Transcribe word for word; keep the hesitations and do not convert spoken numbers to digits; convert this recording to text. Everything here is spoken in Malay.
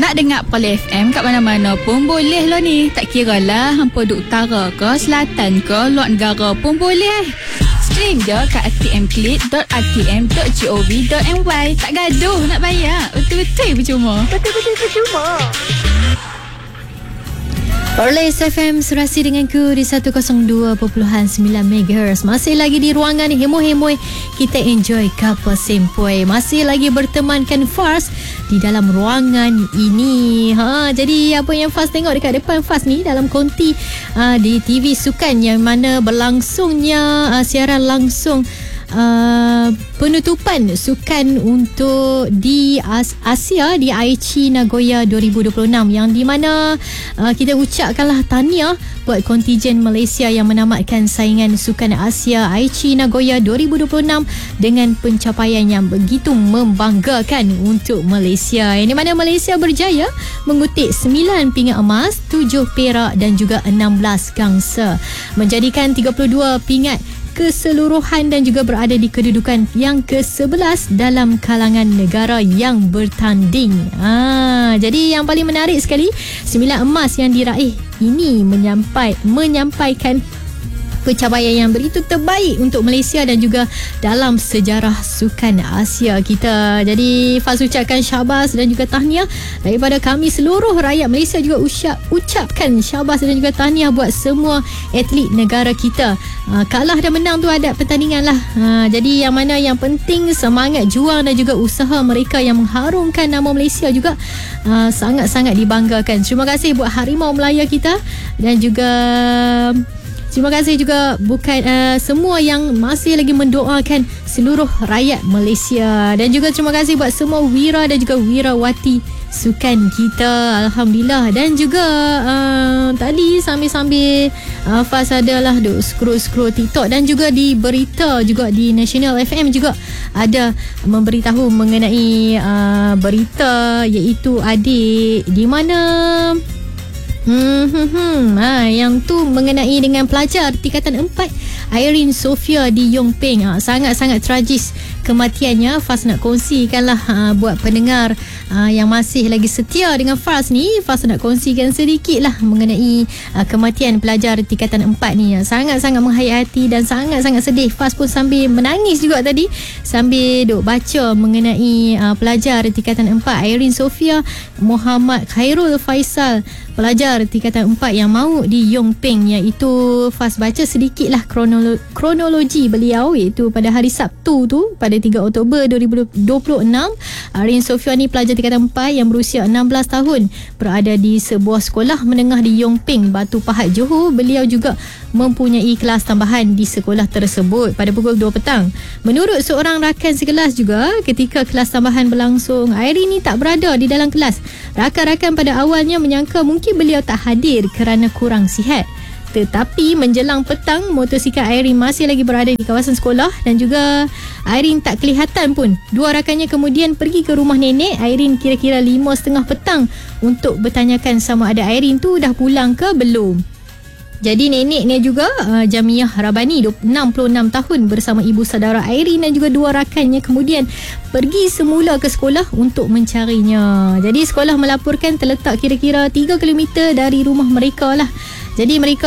Nak dengar Poly F M kat mana-mana pun boleh lah ni. Tak kira lah hampa duk utara ke, selatan ke, luar negara pun boleh. Stream je kat r t m click dot r t m dot gov dot m y. Tak gaduh nak bayar. Betul-betul percuma. Betul-betul percuma. Orles F M serasi denganku di seratus dua perpuluhan sembilan megahertz. Masih lagi di ruangan hemo-hemoi, kita enjoy kapal sempoi. Masih lagi bertemankan Fars di dalam ruangan ini. Ha, jadi apa yang Fars tengok dekat depan Fars ni dalam konti uh, di T V Sukan yang mana berlangsungnya uh, siaran langsung Uh, penutupan sukan untuk di As- Asia di Aichi Nagoya dua ribu dua puluh enam, yang di mana uh, kita ucapkanlah tahniah buat kontijen Malaysia yang menamatkan saingan sukan Asia Aichi Nagoya dua ribu dua puluh enam dengan pencapaian yang begitu membanggakan untuk Malaysia, yang di mana Malaysia berjaya mengutik sembilan pingat emas, tujuh perak dan juga enam belas gangsa, menjadikan tiga puluh dua pingat keseluruhan dan juga berada di kedudukan yang ke sebelas dalam kalangan negara yang bertanding. Ha, jadi yang paling menarik sekali, sembilan emas yang diraih ini menyampai, menyampaikan pencapaian yang begitu terbaik untuk Malaysia dan juga dalam sejarah sukan Asia kita. Jadi Faz ucapkan syabas dan juga tahniah daripada kami seluruh rakyat Malaysia, juga ucap, ucapkan syabas dan juga tahniah buat semua atlet negara kita. Ha, kalah dan menang tu ada pertandingan lah. Ha, jadi yang mana yang penting semangat juang dan juga usaha mereka yang mengharumkan nama Malaysia juga ha, sangat-sangat dibanggakan. Terima kasih buat Harimau Melaya kita dan juga terima kasih juga bukan uh, semua yang masih lagi mendoakan seluruh rakyat Malaysia, dan juga terima kasih buat semua wira dan juga wirawati sukan kita. Alhamdulillah. Dan juga uh, tadi sambil-sambil uh, Faz adalah duk scroll-scroll TikTok, dan juga di berita juga di National F M juga ada memberitahu mengenai uh, berita iaitu adik di mana Hmm, hmm, hmm. Ha, yang tu mengenai dengan pelajar tingkatan empat Irene Sophia di Yongpeng. Ha, sangat-sangat tragis kematiannya. Faz nak kongsikanlah ha, buat pendengar ha, yang masih lagi setia dengan Faz ni. Faz nak kongsikan sedikit lah mengenai ha, kematian pelajar tingkatan empat ni. Ha, sangat-sangat menghayati dan sangat-sangat sedih. Faz pun sambil menangis juga tadi sambil duk baca mengenai ha, pelajar tingkatan empat Irene Sophia Muhammad Khairul Faisal, pelajar tingkatan empat yang maut di Yongpeng, iaitu Faz baca sedikit lah kronolo- kronologi beliau, iaitu pada hari Sabtu tu pada tiga Oktober dua ribu dua puluh enam. Irene Sophia ni pelajar tingkatan empat yang berusia enam belas tahun, berada di sebuah sekolah menengah di Yongpeng, Batu Pahat, Johor. Beliau juga mempunyai kelas tambahan di sekolah tersebut pada pukul dua petang. Menurut seorang rakan sekelas juga, ketika kelas tambahan berlangsung, Irene ni tak berada di dalam kelas. Rakan-rakan pada awalnya menyangka mungkin beliau tak hadir kerana kurang sihat. Tetapi menjelang petang, motosikal Irene masih lagi berada di kawasan sekolah dan juga Irene tak kelihatan pun. Dua rakannya kemudian pergi ke rumah nenek Irene kira-kira lima setengah petang untuk bertanyakan sama ada Irene tu dah pulang ke belum. Jadi neneknya juga uh, Jamiah Rabani, enam puluh enam tahun, bersama ibu saudara Irene dan juga dua rakannya kemudian pergi semula ke sekolah untuk mencarinya. Jadi sekolah melaporkan terletak kira-kira tiga kilometer dari rumah mereka lah. Jadi mereka